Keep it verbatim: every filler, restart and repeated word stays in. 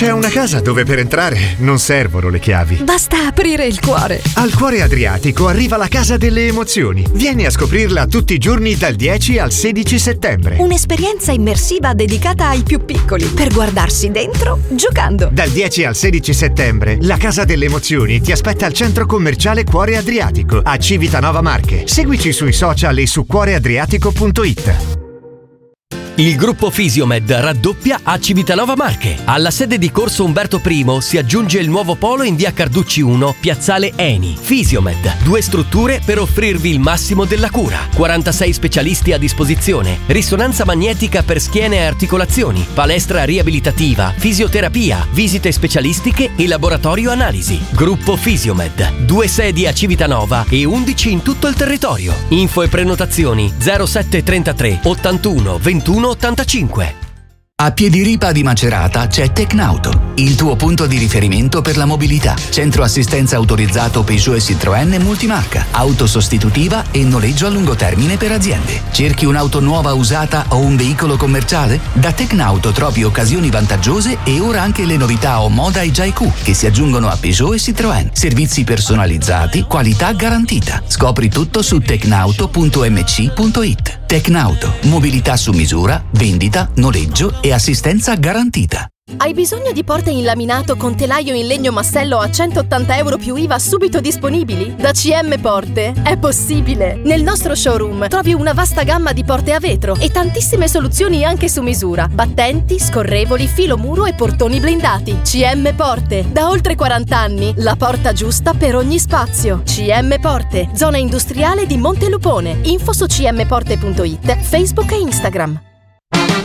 C'è una casa dove per entrare non servono le chiavi. Basta aprire il cuore. Al Cuore Adriatico arriva la casa delle emozioni. Vieni a scoprirla tutti i giorni dal dieci al sedici settembre. Un'esperienza immersiva dedicata ai più piccoli per guardarsi dentro giocando. Dal dieci al sedici settembre la casa delle emozioni ti aspetta al centro commerciale Cuore Adriatico a Civitanova Marche. Seguici sui social e su cuore adriatico punto it. Il gruppo Fisiomed raddoppia a Civitanova Marche. Alla sede di Corso Umberto I si aggiunge il nuovo polo in via Carducci uno, piazzale Eni. Fisiomed, due strutture per offrirvi il massimo della cura. quarantasei specialisti a disposizione, risonanza magnetica per schiene e articolazioni, palestra riabilitativa, fisioterapia, visite specialistiche e laboratorio analisi. Gruppo Fisiomed, due sedi a Civitanova e undici in tutto il territorio. Info e prenotazioni zero sette trentatré ottantuno ventuno ottantacinque. A Piediripa di Macerata c'è Tecnauto, il tuo punto di riferimento per la mobilità. Centro assistenza autorizzato Peugeot e Citroën multimarca, auto sostitutiva e noleggio a lungo termine per aziende. Cerchi un'auto nuova usata o un veicolo commerciale? Da Tecnauto trovi occasioni vantaggiose e ora anche le novità Omoda e Jaiku che si aggiungono a Peugeot e Citroën. Servizi personalizzati, qualità garantita. Scopri tutto su tecnauto punto emme ci punto it. Tecnauto, mobilità su misura, vendita, noleggio e assistenza garantita. Hai bisogno di porte in laminato con telaio in legno massello a centottanta euro più I V A subito disponibili? Da C M Porte è possibile! Nel nostro showroom trovi una vasta gamma di porte a vetro e tantissime soluzioni anche su misura. Battenti, scorrevoli, filo muro e portoni blindati. C M Porte, da oltre quaranta anni, la porta giusta per ogni spazio. C M Porte, zona industriale di Montelupone. Info su c m porte punto it, Facebook e Instagram.